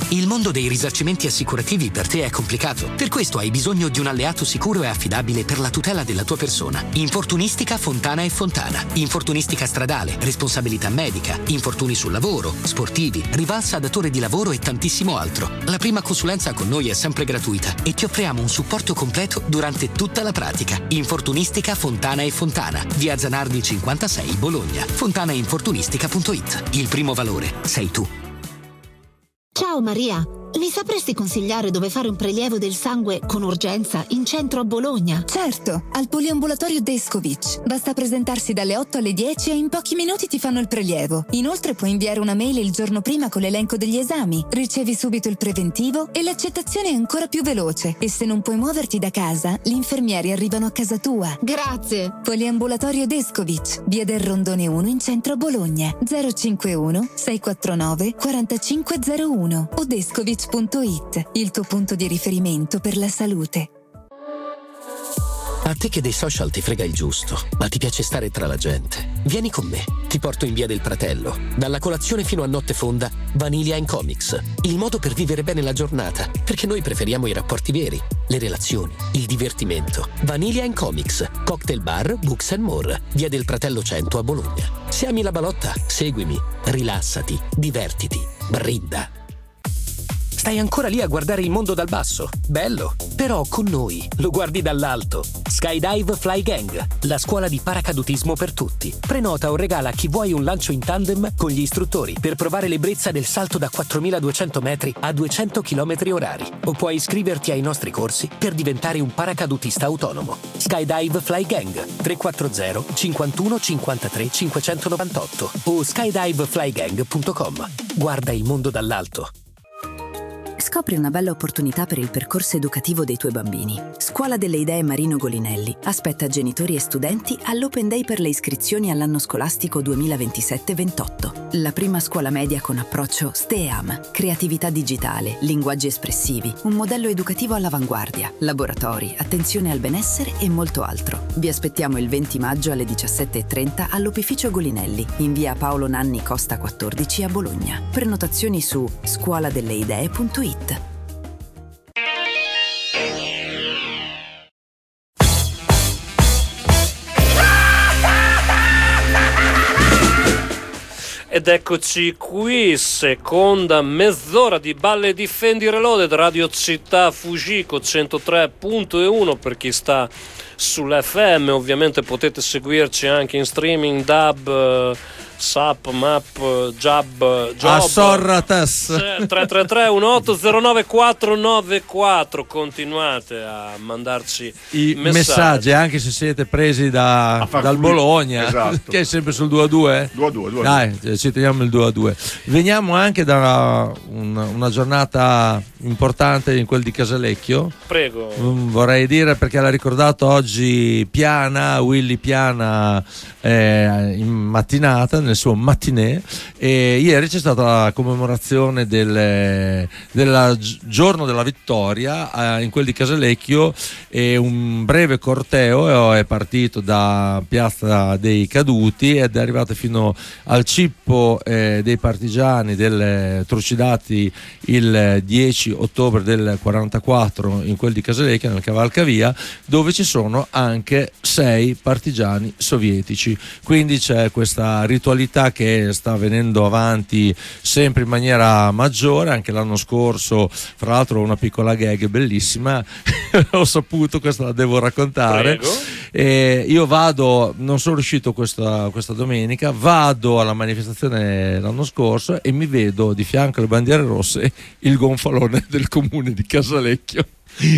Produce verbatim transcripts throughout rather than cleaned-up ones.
Il mondo dei risarcimenti assicurativi per te è complicato. Per questo hai bisogno di un alleato sicuro e affidabile per la tutela della tua persona. Infortunistica Fontana e Fontana. Infortunistica stradale, responsabilità medica, infortuni sul lavoro, sportivi, rivalsa datore di lavoro e tantissimo altro. La prima consulenza con noi è sempre gratuita e ti offriamo un supporto completo durante tutta la pratica. Infortunistica Fontana e Fontana. Via Zanardi cinquantasei, Bologna. fontanainfortunistica punto it. Il primo valore sei tu. Ciao Maria, mi sapresti consigliare dove fare un prelievo del sangue con urgenza in centro a Bologna? Certo, al poliambulatorio Descovich. Basta presentarsi dalle otto alle dieci e in pochi minuti ti fanno il prelievo. Inoltre puoi inviare una mail il giorno prima con l'elenco degli esami, ricevi subito il preventivo e l'accettazione è ancora più veloce. E se non puoi muoverti da casa, gli infermieri arrivano a casa tua. Grazie! Poliambulatorio Descovich, via del Rondone uno in centro a Bologna. zero cinquantuno sei quattro nove quattro cinque zero uno o descovich punto it, il tuo punto di riferimento per la salute. A te che dei social ti frega il giusto, ma ti piace stare tra la gente. Vieni con me, ti porto in via del Pratello. Dalla colazione fino a notte fonda, Vaniglia in Comics. Il modo per vivere bene la giornata, perché noi preferiamo i rapporti veri, le relazioni, il divertimento. Vaniglia in Comics, cocktail bar, books and more. Via del Pratello cento a Bologna. Se ami la balotta, seguimi, rilassati, divertiti, brinda. Stai ancora lì a guardare il mondo dal basso? Bello! Però con noi lo guardi dall'alto. Skydive Fly Gang, la scuola di paracadutismo per tutti. Prenota o regala a chi vuoi un lancio in tandem con gli istruttori per provare l'ebbrezza del salto da quattromiladuecento metri a duecento chilometri orari. O puoi iscriverti ai nostri corsi per diventare un paracadutista autonomo. Skydive Fly Gang tre quattro zero cinquantuno cinquantatré cinquecentonovantotto o skydiveflygang punto com. Guarda il mondo dall'alto. Scopri una bella opportunità per il percorso educativo dei tuoi bambini. Scuola delle Idee Marino Golinelli aspetta genitori e studenti all'Open Day per le iscrizioni all'anno scolastico duemilaventisette ventotto. La prima scuola media con approccio STEAM, creatività digitale, linguaggi espressivi, un modello educativo all'avanguardia, laboratori, attenzione al benessere e molto altro. Vi aspettiamo il venti maggio alle diciassette e trenta all'Opificio Golinelli, in via Paolo Nanni Costa quattordici a Bologna. Prenotazioni su scuola delle idee punto it. Ed eccoci qui, seconda mezz'ora di Balle Difendi Reloaded, Radio Città Fujiko centotré punto uno per chi sta sull'F M. Ovviamente potete seguirci anche in streaming, dub, sap, map, jab, job. Assorratas. tre tre tre uno otto zero nove quattro nove quattro. Continuate a mandarci i messaggi, messaggi anche se siete presi da, dal Bologna, esatto, che è sempre sul due a due. due a due, due a due. Dai, ci teniamo il due a due. Veniamo anche da una, una giornata importante in quel di Casalecchio. Prego. Vorrei dire, perché l'ha ricordato oggi Piana, Willy Piana, eh, in mattinata, nel suo matinée, e ieri c'è stata la commemorazione del, del giorno della vittoria eh, in quel di Casalecchio, e un breve corteo è partito da Piazza dei Caduti ed è arrivato fino al cippo eh, dei partigiani del, trucidati il dieci ottobre del quarantaquattro in quel di Casalecchio, nel cavalcavia, dove ci sono anche sei partigiani sovietici. Quindi c'è questa ritualità che sta venendo avanti sempre in maniera maggiore. Anche l'anno scorso, fra l'altro, una piccola gag bellissima ho saputo, questa la devo raccontare. E io vado, non sono riuscito questa, questa domenica, vado alla manifestazione l'anno scorso e mi vedo di fianco alle bandiere rosse il gonfalone del comune di Casalecchio,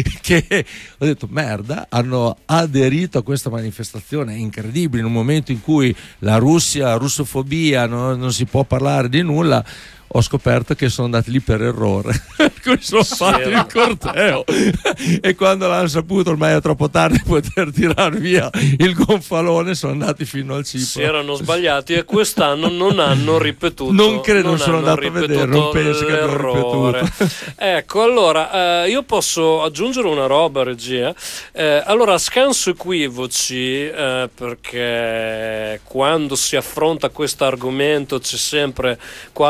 che ho detto merda, hanno aderito a questa manifestazione. È incredibile, in un momento in cui la Russia, russofobia, no, non si può parlare di nulla. Ho scoperto che sono andati lì per errore, così sono sì, fatto il corteo e quando l'hanno saputo ormai è troppo tardi poter tirar via il gonfalone, sono andati fino al cippo. Si erano sbagliati e quest'anno non hanno ripetuto. Non credo, non, non sono andato a vedere, non penso che abbiano ripetuto. Ecco, allora eh, io posso aggiungere una roba, regia. Eh, allora, scanso equivoci, eh, perché quando si affronta questo argomento c'è sempre qualche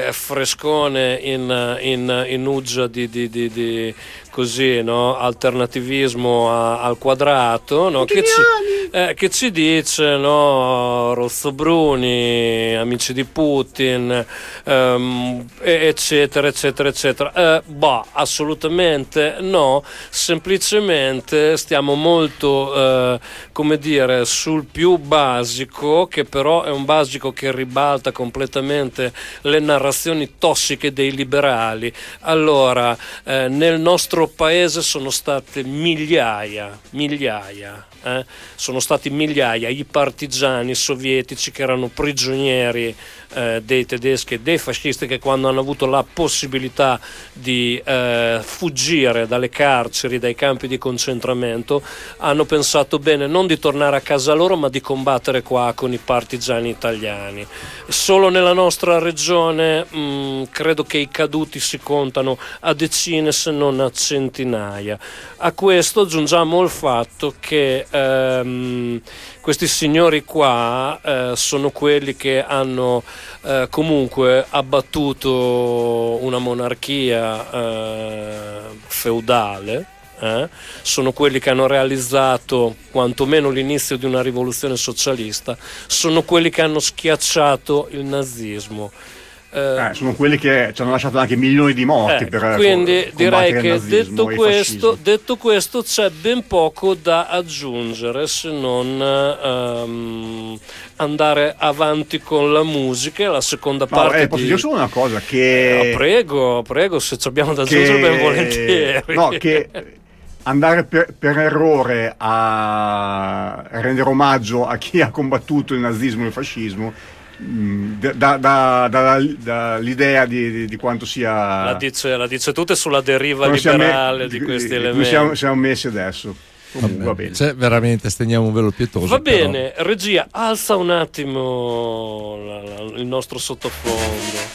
frescone in, in, in uggia di, di, di, di così, no? Alternativismo a, al quadrato, no? che, ci, eh, che ci dice, no? Rossobruni, amici di Putin, ehm, eccetera eccetera eccetera. Eh, bah, assolutamente no, semplicemente stiamo molto eh, come dire sul più basico, che però è un basico che ribalta completamente le narrazioni tossiche dei liberali. Allora, eh, nel nostro paese sono state migliaia, migliaia, eh? sono stati migliaia i partigiani sovietici che erano prigionieri eh, dei tedeschi e dei fascisti, che quando hanno avuto la possibilità di eh, fuggire dalle carceri, dai campi di concentramento, hanno pensato bene non di tornare a casa loro, ma di combattere qua con i partigiani italiani. Solo nella nostra regione mh, credo che i caduti si contano a decine se non a centinaia. A questo aggiungiamo il fatto che ehm, questi signori qua eh, sono quelli che hanno eh, comunque abbattuto una monarchia eh, feudale. Eh? Sono quelli che hanno realizzato quantomeno l'inizio di una rivoluzione socialista, sono quelli che hanno schiacciato il nazismo. Eh, eh, sono quelli che ci hanno lasciato anche milioni di morti, eh, per quindi direi che detto questo, detto questo c'è ben poco da aggiungere, se non um, andare avanti con la musica. La seconda no, parte eh, posso di... dire solo una cosa che eh, prego prego se ci abbiamo da aggiungere che... ben volentieri. No, che andare per, per errore a rendere omaggio a chi ha combattuto il nazismo e il fascismo Da, da, da, da l'idea di, di, di quanto sia la dice, la dice tutta sulla deriva liberale me, di questi di, elementi. Siamo, siamo messi adesso. Comunque, va bene. Cioè, veramente stendiamo un velo pietoso. Va bene, però. regia, alza un attimo la, la, il nostro sottofondo.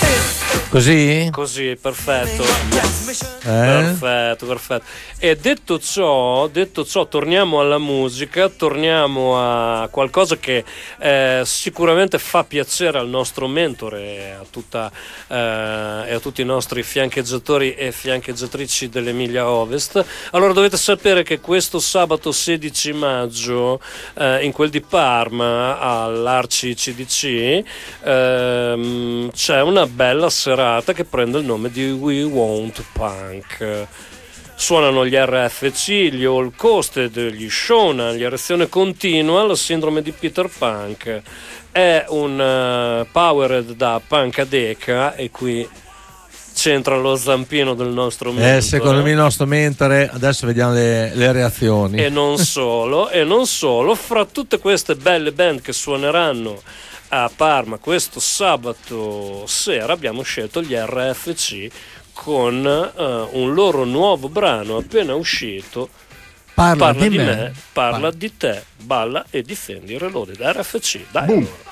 Così? Così, perfetto. Eh? Perfetto, perfetto. E detto ciò, detto ciò, torniamo alla musica, torniamo a qualcosa che eh, sicuramente fa piacere al nostro mentore e a, tutta, eh, e a tutti i nostri fiancheggiatori e fiancheggiatrici dell'Emilia Ovest. Allora dovete sapere che questo sabato sedici maggio eh, in quel di Parma all'Arci C D C ehm, c'è una bella serata che prende il nome di We Want Punk. Suonano gli R F C, gli All Coasted, gli Shonan, gli Erezione Continua, la Sindrome di Peter Punk. È un uh, powered da Punkadeca, e qui c'entra lo zampino del nostro mentore. Eh, secondo me il nostro mentore, adesso vediamo le, le reazioni. E non solo, e non solo, fra tutte queste belle band che suoneranno a Parma questo sabato sera abbiamo scelto gli R F C con uh, un loro nuovo brano appena uscito, Parla, parla di, di me, me, parla parla di te, balla e difendi Reloaded. R F C, dai. Boom. Allora.